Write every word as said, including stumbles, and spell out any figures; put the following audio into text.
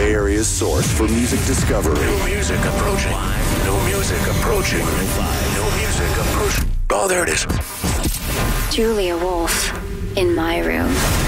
Bay Area's source for music discovery. New music approaching. New music approaching. New music approaching. Oh, there it is. Julia Wolf, In My Room.